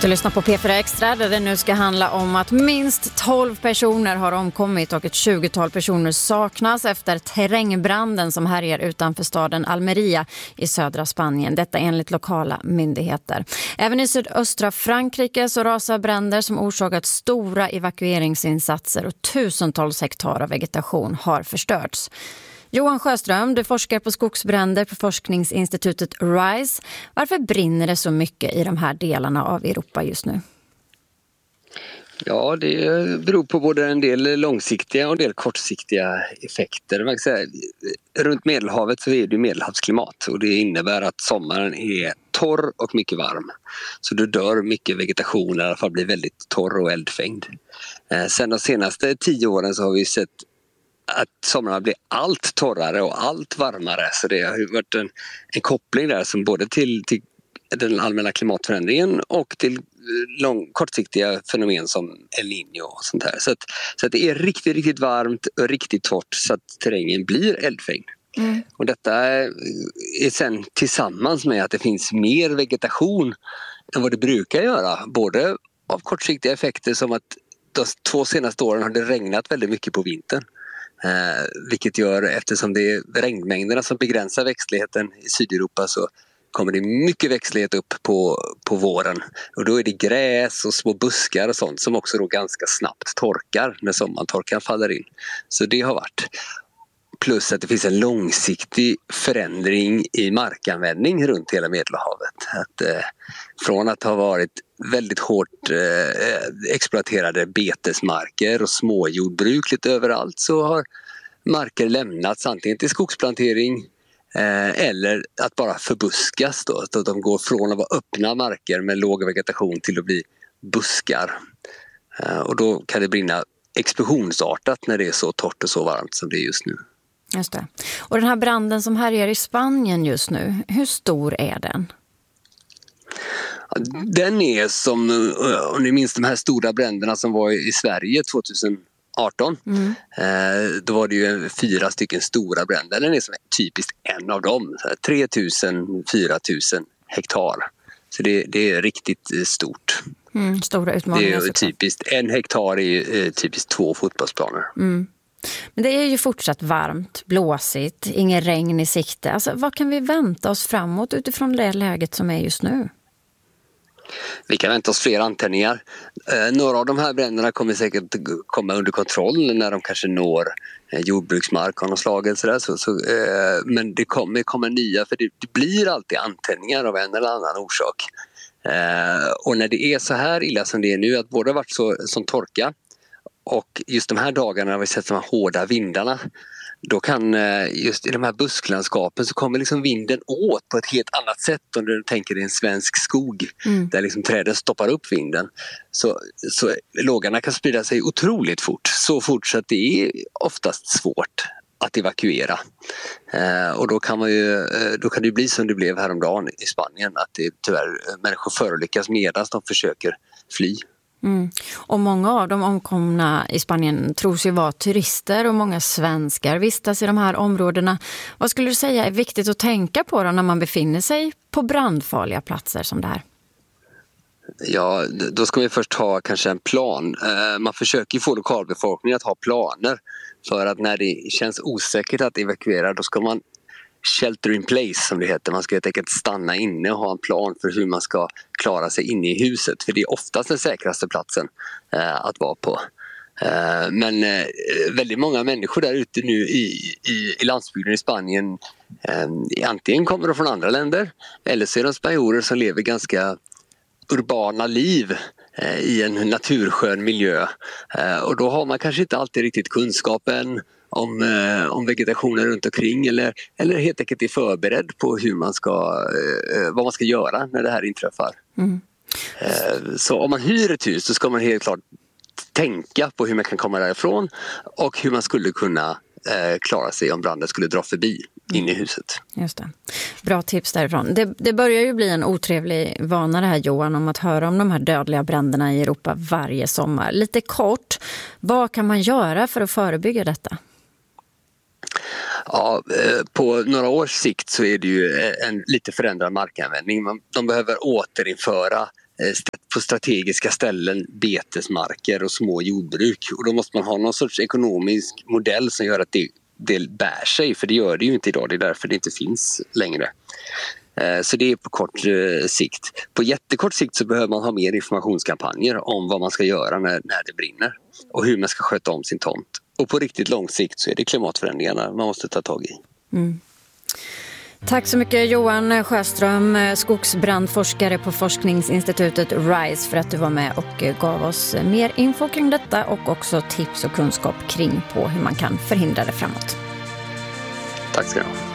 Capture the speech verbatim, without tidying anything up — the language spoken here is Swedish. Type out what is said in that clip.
Du lyssnar på P fyra Extra där det nu ska handla om att minst tolv personer har omkommit och ett tjugotal personer saknas efter terrängbranden som härjar utanför staden Almeria i södra Spanien. Detta enligt lokala myndigheter. Även i sydöstra Frankrike så rasar bränder som orsakat stora evakueringsinsatser och tusentals hektar av vegetation har förstörts. Johan Sjöström, du forskar på skogsbränder på forskningsinstitutet RISE. Varför brinner det så mycket i de här delarna av Europa just nu? Ja, det beror på både en del långsiktiga och en del kortsiktiga effekter. Man kan säga, runt Medelhavet så är det medelhavsklimat och det innebär att sommaren är torr och mycket varm. Så då dör mycket vegetation, i alla fall blir väldigt torr och eldfängd. Sen de senaste tio åren så har vi sett att somrarna blir allt torrare och allt varmare, så det har varit en, en koppling där som både till, till den allmänna klimatförändringen och till lång, kortsiktiga fenomen som El Niño och sånt här. Så att, så att det är riktigt, riktigt varmt och riktigt torrt så att terrängen blir eldfängd. Mm. Och detta är, är sen tillsammans med att det finns mer vegetation än vad det brukar göra, både av kortsiktiga effekter som att de två senaste åren har det regnat väldigt mycket på vintern. Eh, vilket gör, eftersom det är regnmängderna som begränsar växtligheten i Sydeuropa, så kommer det mycket växtlighet upp på, på våren. Och då är det gräs och små buskar och sånt som också då ganska snabbt torkar när sommartorkan faller in. Så det har varit. Plus att det finns en långsiktig förändring i markanvändning runt hela Medelhavet. Att, eh, från att ha varit väldigt hårt eh, exploaterade betesmarker och småjordbruk lite överallt, så har marker lämnats antingen till skogsplantering eh, eller att bara förbuskas. Då, så att de går från att vara öppna marker med låg vegetation till att bli buskar. Eh, och då kan det brinna explosionsartat när det är så torrt och så varmt som det är just nu. Just det. Och den här branden som härjar i Spanien just nu, hur stor är den? Den är som, om ni minns de här stora bränderna som var i Sverige tjugoarton. Mm. Då var det ju fyra stycken stora bränder. Den är som typiskt en av dem. tre tusen till fyra tusen hektar. Så det, det är riktigt stort. Mm, stora utmaningar. Det är typiskt, en hektar är typiskt två fotbollsplaner. Mm. Men det är ju fortsatt varmt, blåsigt, ingen regn i sikte. Alltså, vad kan vi vänta oss framåt utifrån det läget som är just nu? Vi kan vänta oss fler antändningar. Eh, några av de här bränderna kommer säkert komma under kontroll när de kanske når eh, jordbruksmark av något slag. Eller så där. Så, så, eh, men det kommer komma nya, för det, det blir alltid antändningar av en eller annan orsak. Eh, och när det är så här illa som det är nu, att både har varit så, som torka och just de här dagarna har vi sett de här hårda vindarna, då kan just i de här busklandskapen så kommer liksom vinden åt på ett helt annat sätt om du tänker dig en svensk skog mm. där liksom träden stoppar upp vinden. Så, så lågorna kan sprida sig otroligt fort, så fort så att det är oftast svårt att evakuera. Eh, och då kan, man ju, då kan det bli som det blev häromdagen i Spanien, att det tyvärr människor förolyckas medan de försöker fly. Mm. Och många av de omkomna i Spanien tros ju vara turister och många svenskar vistas i de här områdena. Vad skulle du säga är viktigt att tänka på då när man befinner sig på brandfarliga platser som det här? Ja, då ska vi först ha kanske en plan. Man försöker få lokalbefolkningen att ha planer, för att när det känns osäkert att evakuera, då ska man shelter in place som det heter. Man ska helt enkelt stanna inne och ha en plan för hur man ska klara sig inne i huset. För det är oftast den säkraste platsen eh, att vara på. Eh, men eh, väldigt många människor där ute nu i, i, i landsbygden i Spanien eh, antingen kommer de från andra länder, eller så är de spanjorer som lever ganska urbana liv eh, i en naturskön miljö. Eh, och då har man kanske inte alltid riktigt kunskapen om, eh, om vegetationen runt omkring, eller, eller helt enkelt är förberedd på hur man ska, eh, vad man ska göra när det här inträffar. Mm. Eh, så om man hyr ett hus så ska man helt klart tänka på hur man kan komma därifrån och hur man skulle kunna eh, klara sig om branden skulle dra förbi in i huset. Just det. Bra tips därifrån. Det, det börjar ju bli en otrevlig vana det här, Johan, om att höra om de här dödliga bränderna i Europa varje sommar. Lite kort, vad kan man göra för att förebygga detta? Ja, på några års sikt så är det ju en lite förändrad markanvändning. De behöver återinföra på strategiska ställen, betesmarker och små jordbruk. Och då måste man ha någon sorts ekonomisk modell som gör att det, det bär sig, för det gör det ju inte idag, det är därför det inte finns längre. Så det är på kort sikt. På jättekort sikt så behöver man ha mer informationskampanjer om vad man ska göra när, när det brinner och hur man ska sköta om sin tomt. Och på riktigt lång sikt så är det klimatförändringarna man måste ta tag i. Mm. Tack så mycket Johan Sjöström, skogsbrandforskare på forskningsinstitutet RISE, för att du var med och gav oss mer info kring detta och också tips och kunskap kring på hur man kan förhindra det framåt. Tack ska du ha.